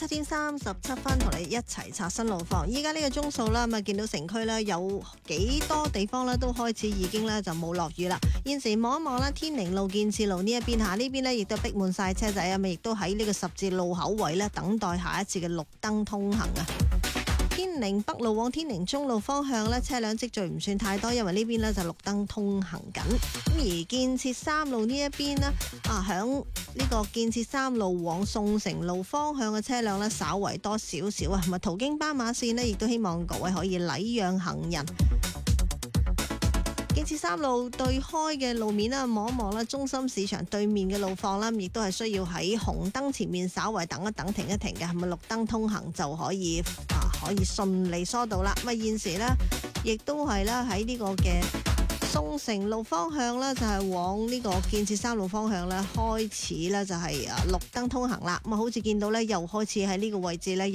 7:37同你一齊刷新路況。依家呢個鐘數啦，見到城區咧有幾多地方咧都開始已經咧就冇落雨啦。現時望一望啦，天寧路、建設路呢一邊呢邊咧亦都逼滿晒車仔啊，亦都喺呢個十字路口位咧等待下一次嘅綠燈通行啊。天寧北路往天寧中路方向咧，車輛積聚唔算太多，因為呢邊咧就綠燈通行緊。咁而建設三路呢一邊呢，響呢個建設三路往宋城路方向嘅車輛咧，稍為多少少啊。途經斑馬線呢，亦都希望各位可以禮讓行人。建設三路對開嘅路面啦，望一望啦，中心市場對面嘅路況啦，亦都係需要喺紅燈前面稍為等一等、停一停嘅，係咪綠燈通行就可以順利疏導啦？咁現時呢，亦都係啦喺呢個嘅宋城路方向呢，就係往呢個建設三路方向呢，開始呢就係綠燈通行啦。咁好似見到呢，又開始喺呢個位置呢。